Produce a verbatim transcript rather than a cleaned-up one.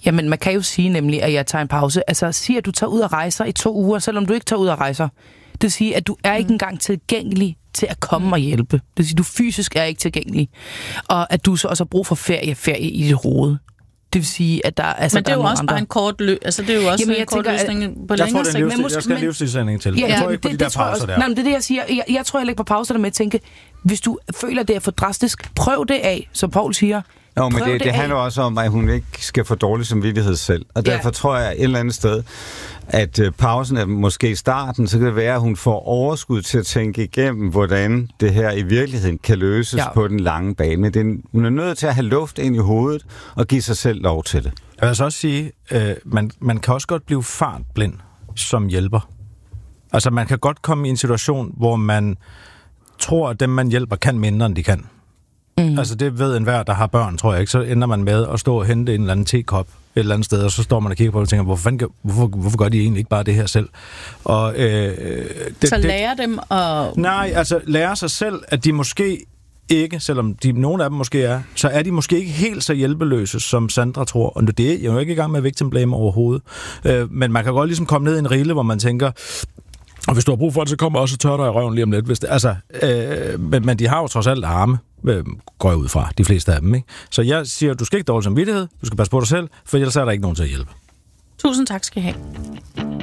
Jamen, man kan jo sige nemlig, at jeg tager en pause. Altså, sig, at du tager ud og rejser i to uger, selvom du ikke tager ud og rejser. Det vil sige, at du er ikke engang tilgængelig til at komme og hjælpe. Det vil sige, at du fysisk er ikke tilgængelig. Og at du så også har brug for ferie, ferie i dit hoved. Det vil sige, at der altså, men det er jo også andre. Bare en kort løsning. Altså, det er jo også Jamen, en kort tænker, løsning på jeg længere sigt. Jeg, jeg skal have livsstilsænding til. Ja, jeg tror ja, ikke på det, de der det pauser jeg, der. Nej, men det er det, jeg siger. Jeg, jeg tror, jeg lægger på pauser der med at tænke, hvis du føler, det er for drastisk, prøv det af, som Paul siger. Jo, men det, det, det handler også om, at hun ikke skal få dårlig samvittighed selv. Og derfor ja. tror jeg et eller andet sted, at uh, pausen er måske starten, så kan det være, at hun får overskud til at tænke igennem, hvordan det her i virkeligheden kan løses ja. på den lange bane. Men den, hun er nødt til at have luft ind i hovedet og give sig selv lov til det. Jeg vil så også sige, øh, man, man kan også godt blive fartblind som hjælper. Altså, man kan godt komme i en situation, hvor man tror, at dem, man hjælper, kan mindre, end de kan. Mm. Altså, det ved enhver, der har børn, tror jeg ikke. Så ender man med at stå og hente en eller anden tekop et eller andet sted, og så står man og kigger på det og tænker, hvorfor, hvorfor, hvorfor gør de egentlig ikke bare det her selv? Og, øh, det, så lærer det, dem at... Nej, altså lære sig selv, at de måske ikke, selvom de, nogle af dem måske er, så er de måske ikke helt så hjælpeløse, som Sandra tror. Og det er jeg er jo ikke i gang med victim blame overhovedet. Øh, men man kan godt ligesom komme ned i en rille, hvor man tænker, og hvis du har brug for det, så kommer også og tør dig i røven lige om lidt. Hvis det, altså, øh, men, men de har jo trods alt arme, øh, går jeg ud fra, de fleste af dem. Ikke? Så jeg siger, du skal ikke dårlig samvittighed, du skal passe på dig selv, for ellers er der ikke nogen til at hjælpe. Tusind tak skal I have.